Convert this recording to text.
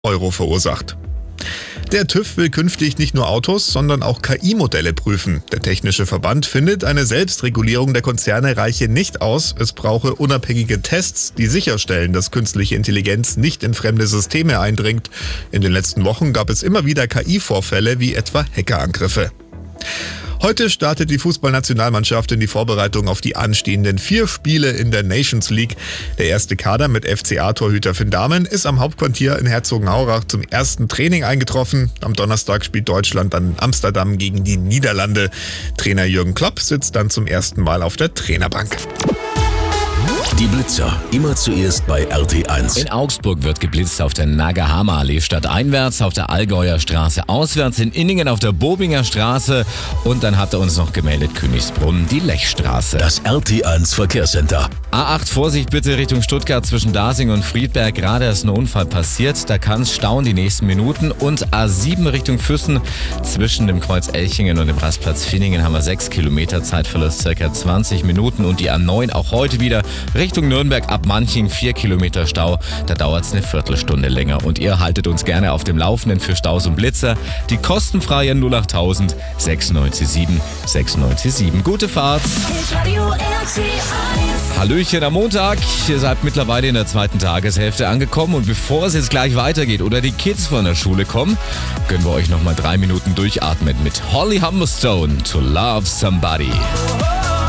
Euro verursacht. Der TÜV will künftig nicht nur Autos, sondern auch KI-Modelle prüfen. Der Technische Verband findet, eine Selbstregulierung der Konzerne reiche nicht aus. Es brauche unabhängige Tests, die sicherstellen, dass künstliche Intelligenz nicht in fremde Systeme eindringt. In den letzten Wochen gab es immer wieder KI-Vorfälle, wie etwa Hackerangriffe. Heute startet die Fußballnationalmannschaft in die Vorbereitung auf die anstehenden 4 Spiele in der Nations League. Der erste Kader mit FCA-Torhüter Finn Dahmen ist am Hauptquartier in Herzogenaurach zum ersten Training eingetroffen. Am Donnerstag spielt Deutschland dann in Amsterdam gegen die Niederlande. Trainer Jürgen Klopp sitzt dann zum ersten Mal auf der Trainerbank. Die Blitzer, immer zuerst bei RT1. In Augsburg wird geblitzt auf der Nagahama-Allee stadteinwärts, auf der Allgäuer Straße auswärts, in Inningen auf der Bobinger Straße und dann hat er uns noch gemeldet, Königsbrunn, die Lechstraße. Das RT1 Verkehrscenter. A8, Vorsicht bitte Richtung Stuttgart zwischen Dasing und Friedberg, gerade ist ein Unfall passiert, da kann es stauen die nächsten Minuten und A7 Richtung Füssen zwischen dem Kreuz Elchingen und dem Rastplatz Finningen haben wir 6 Kilometer, Zeitverlust ca. 20 Minuten und die A9 auch heute wieder Richtung Nürnberg ab Manching 4 Kilometer Stau, da dauert es eine Viertelstunde länger. Und ihr haltet uns gerne auf dem Laufenden für Staus und Blitzer. Die kostenfreie 08000 697 697. Gute Fahrt! Hallöchen am Montag. Ihr seid mittlerweile in der zweiten Tageshälfte angekommen und bevor es jetzt gleich weitergeht oder die Kids von der Schule kommen, gönnen wir euch nochmal 3 Minuten durchatmen mit Holly Humberstone to Love Somebody.